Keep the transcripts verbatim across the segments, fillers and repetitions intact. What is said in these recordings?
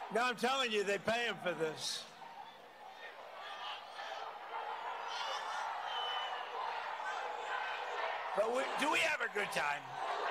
No, I'm telling you, they pay him for this. But we, do we have a good time?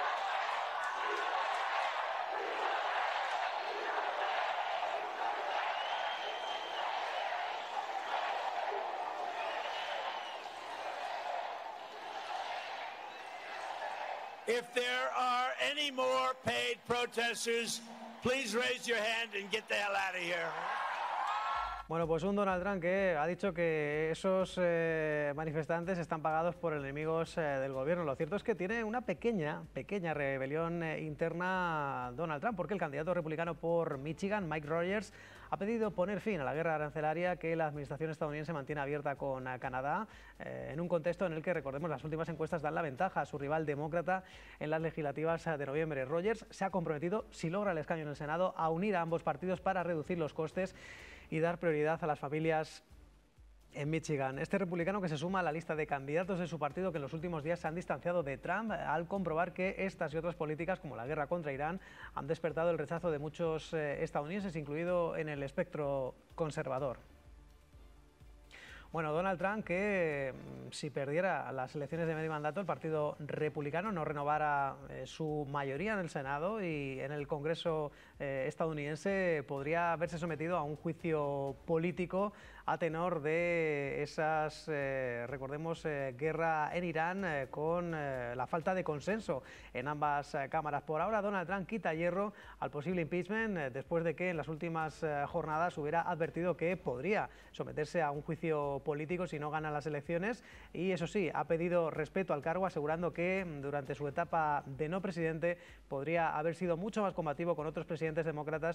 If there are any more paid protesters, please raise your hand and get the hell out of here. Bueno, pues un Donald Trump que ha dicho que esos eh, manifestantes están pagados por enemigos eh, del gobierno. Lo cierto es que tiene una pequeña, pequeña rebelión eh, interna Donald Trump, porque el candidato republicano por Michigan, Mike Rogers, ha pedido poner fin a la guerra arancelaria que la administración estadounidense mantiene abierta con eh, Canadá, eh, en un contexto en el que, recordemos, las últimas encuestas dan la ventaja a su rival demócrata en las legislativas de noviembre. Rogers se ha comprometido, si logra el escaño en el Senado, a unir a ambos partidos para reducir los costes y dar prioridad a las familias en Michigan. Este republicano que se suma a la lista de candidatos de su partido que en los últimos días se han distanciado de Trump al comprobar que estas y otras políticas como la guerra contra Irán han despertado el rechazo de muchos eh, estadounidenses, incluido en el espectro conservador. Bueno, Donald Trump que si perdiera las elecciones de medio mandato, el Partido Republicano no renovara eh, su mayoría en el Senado y en el Congreso eh, estadounidense, podría verse sometido a un juicio político a tenor de esas, eh, recordemos, eh, guerra en Irán eh, con eh, la falta de consenso en ambas eh, cámaras. Por ahora, Donald Trump quita hierro al posible impeachment eh, después de que en las últimas eh, jornadas hubiera advertido que podría someterse a un juicio político si no gana las elecciones, y eso sí, ha pedido respeto al cargo, asegurando que durante su etapa de no presidente podría haber sido mucho más combativo con otros presidentes demócratas